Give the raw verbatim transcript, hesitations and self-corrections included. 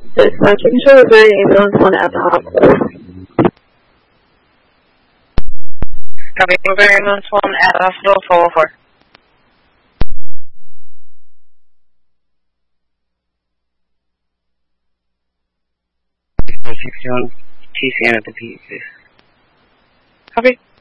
Dispatching show is very ambulance one at the hospital. Copy, very ambulance one at the hospital, four oh four. sixty-one T C N at the P, please. Copy.